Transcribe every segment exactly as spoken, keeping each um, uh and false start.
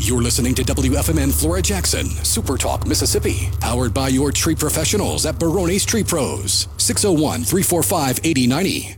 You're listening to W F M N Flora Jackson, Super Talk, Mississippi, powered by your tree professionals at Barone's Tree Pros. six oh one, three four five, eight oh nine oh.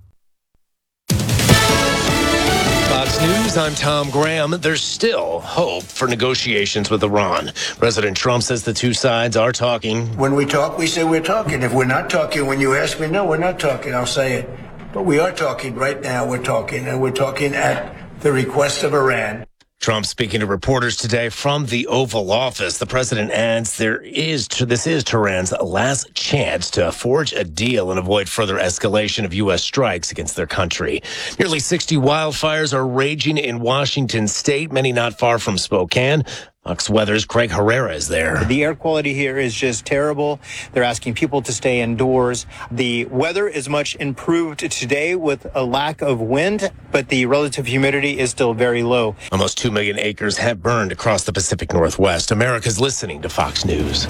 Fox News, I'm Tom Graham. There's still hope for negotiations with Iran. President Trump says the two sides are talking. When we talk, we say we're talking. If we're not talking, when you ask me, no, we're not talking, I'll say it. But we are talking. Right now, we're talking, and we're talking at the request of Iran. Trump speaking to reporters today from the Oval Office. The president adds there is this is Tehran's last chance to forge a deal and avoid further escalation of U S strikes against their country. Nearly sixty wildfires are raging in Washington state, many not far from Spokane. Fox Weather's Craig Herrera is there. The air quality here is just terrible. They're asking people to stay indoors. The weather is much improved today with a lack of wind, but the relative humidity is still very low. Almost two million acres have burned across the Pacific Northwest. America's listening to Fox News.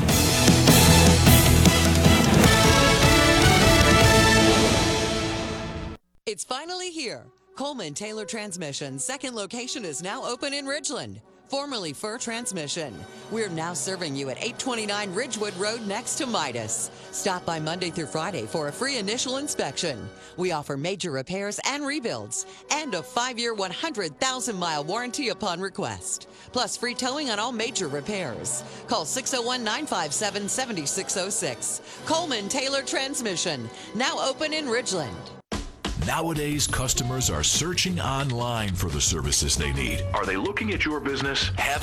It's finally here. Coleman Taylor Transmission's second location is now open in Ridgeland. Formerly Fur Transmission. We're now serving you at eight twenty-nine Ridgewood Road next to Midas. Stop by Monday through Friday for a free initial inspection. We offer major repairs and rebuilds and a five-year, one hundred thousand mile warranty upon request. Plus free towing on all major repairs. Call six oh one, nine five seven, seven six oh six. Coleman Taylor Transmission, now open in Ridgeland. Nowadays, customers are searching online for the services they need. Are they looking at your business? Have